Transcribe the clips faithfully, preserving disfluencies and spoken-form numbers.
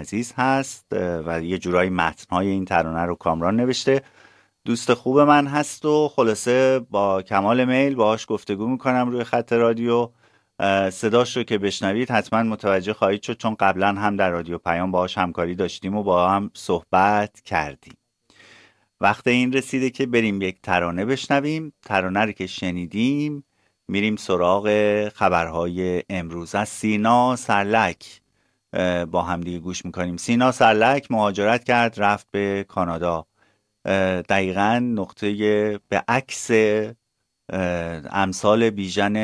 عزیز هست و یه جورایی متن‌های این ترانه رو کامران نوشته. دوست خوب من هست و خلاصه با کمال میل باهاش گفتگو میکنم روی خط رادیو. صداش رو که بشنوید حتما متوجه خواهید شد، چون قبلا هم در رادیو پیام باهاش همکاری داشتیم و با هم صحبت کردیم. وقت این رسیده که بریم یک ترانه بشنویم. ترانه رو که شنیدیم میریم سراغ خبرهای امروز. از سینا سرلک با هم دیگه گوش میکنیم. سینا سرلک مهاجرت کرد، رفت به کانادا. دقیقاً نقطه به عکس امثال بیژن،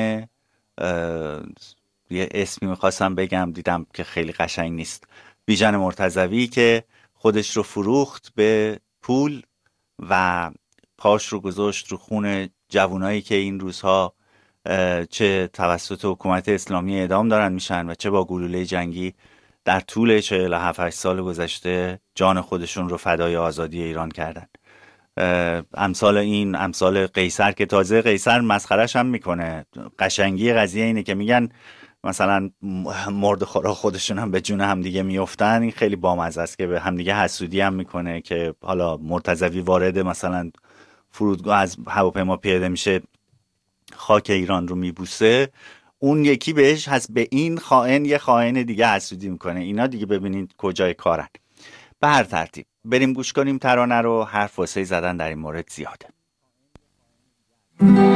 یه اسمی میخواستم بگم دیدم که خیلی قشنگ نیست، بیژن مرتضوی که خودش رو فروخت به پول و پاش رو گذاشت رو خون جوانایی که این روزها چه توسط حکومت اسلامی اعدام دارن میشن و چه با گلوله جنگی در طول چهل و هفت سال گذشته جان خودشون رو فدای آزادی ایران کردن. امثال این، امثال قیصر که تازه قیصر مسخرش هم میکنه. قشنگی قضیه اینه که میگن مثلا مرد خورا خودشون هم به جون هم دیگه میافتن. این خیلی بامزه است که به هم دیگه حسودی هم میکنه که حالا مرتضوی وارد مثلا فرودگاه از هواپیما پیاده میشه خاک ایران رو میبوسه، اون یکی بهش هست به این خائن یه خائن دیگه حسودی میکنه. اینا دیگه ببینید کجای کارن. به هر ترتیب بریم گوش کنیم ترانه رو. حرف واسه زدن در این مورد زیاده.